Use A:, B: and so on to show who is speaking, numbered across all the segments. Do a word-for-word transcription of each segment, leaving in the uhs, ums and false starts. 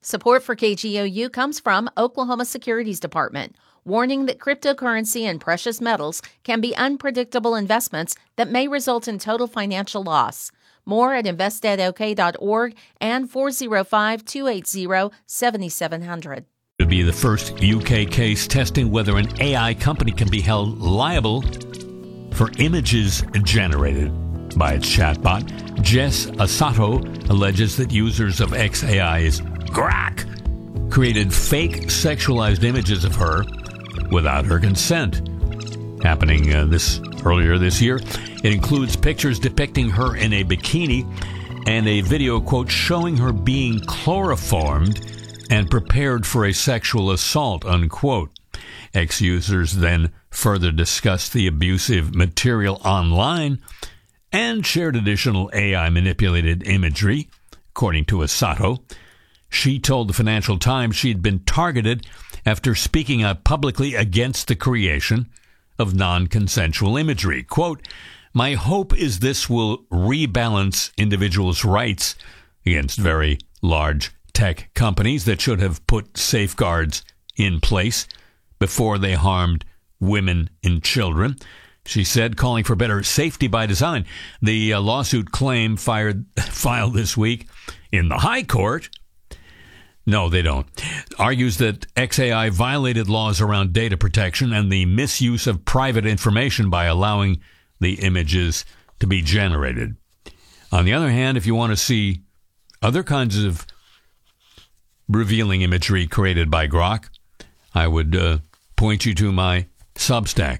A: Support for K G O U comes from Oklahoma Securities Department, warning that cryptocurrency and precious metals can be unpredictable investments that may result in total financial loss. More at invest ed o k dot org and four oh five, two eight zero, seven seven zero zero.
B: It would be the first U K case testing whether an A I company can be held liable for images generated by its chatbot. Jess Asato alleges that users of X A I's Grok created fake sexualized images of her without her consent. Happening uh, this earlier this year, it includes pictures depicting her in a bikini and a video, quote, showing her being chloroformed and prepared for a sexual assault, unquote. Ex-users then further discussed the abusive material online and shared additional A I-manipulated imagery, according to Asato. She told the Financial Times she'd been targeted after speaking out publicly against the creation of non-consensual imagery. Quote, "My hope is this will rebalance individuals' rights against very large tech companies that should have put safeguards in place before they harmed women and children," she said, calling for better safety by design. The uh, lawsuit claim fired, filed this week in the High Court, no, they don't, argues that X A I violated laws around data protection and the misuse of private information by allowing the images to be generated. On the other hand, if you want to see other kinds of revealing imagery created by Grok, I would uh, point you to my Substack.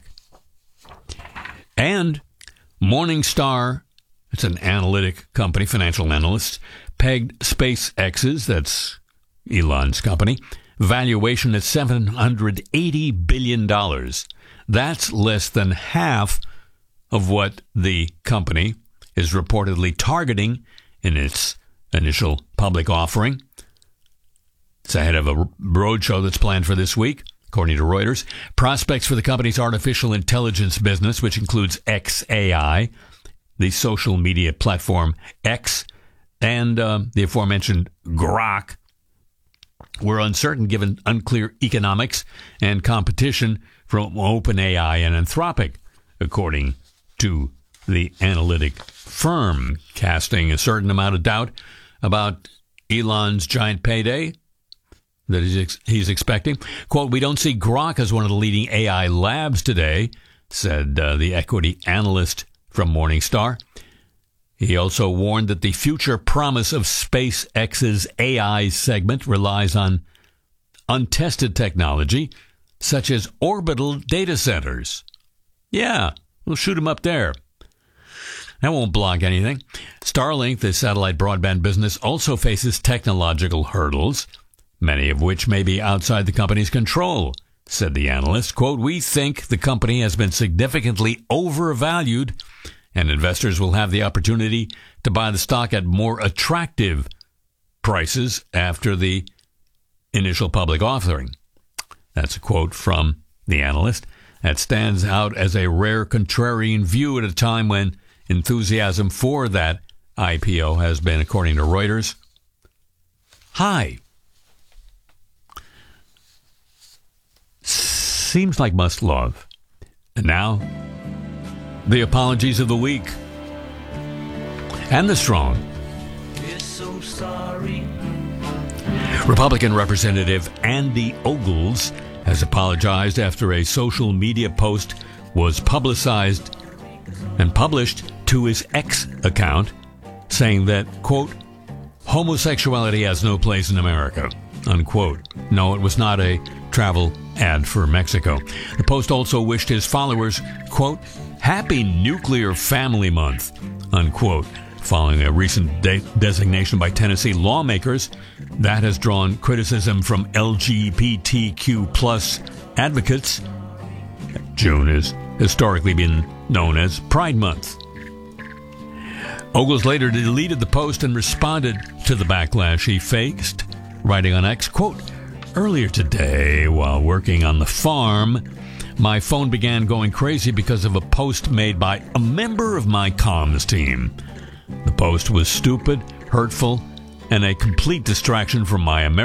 B: And Morningstar, it's an analytic company, financial analysts, pegged SpaceX's, that's Elon's company, valuation at seven hundred eighty billion dollars. That's less than half of what the company is reportedly targeting in its initial public offering. It's ahead of a roadshow that's planned for this week, according to Reuters. Prospects for the company's artificial intelligence business, which includes X A I, the social media platform X, and uh, the aforementioned Grok, were uncertain given unclear economics and competition from OpenAI and Anthropic, according to the analytic firm, casting a certain amount of doubt about Elon's giant payday that he's, ex- he's expecting. Quote, "We don't see Grok as one of the leading A I labs today," said uh, the equity analyst from Morningstar. He also warned that the future promise of SpaceX's A I segment relies on untested technology, such as orbital data centers. Yeah, we'll shoot them up there. That won't block anything. Starlink, the satellite broadband business, also faces technological hurdles, many of which may be outside the company's control, said the analyst. Quote, "We think the company has been significantly overvalued, and investors will have the opportunity to buy the stock at more attractive prices after the initial public offering." That's a quote from the analyst. That stands out as a rare contrarian view at a time when enthusiasm for that I P O has been, according to Reuters, high. Seems like must love. And now, the apologies of the week. And the strong.
C: We're so sorry.
B: Republican Representative Andy Ogles has apologized after a social media post was publicized and published to his X account, saying that, quote, "homosexuality has no place in America," unquote. No, it was not a travel ad for Mexico. The post also wished his followers, quote, "Happy Nuclear Family Month," unquote, following a recent de- designation by Tennessee lawmakers that has drawn criticism from L G B T Q plus advocates. June has historically been known as Pride Month. Ogles later deleted the post and responded to the backlash he faced, writing on X, quote, "Earlier today, while working on the farm, my phone began going crazy because of a post made by a member of my comms team. The post was stupid, hurtful, and a complete distraction from my American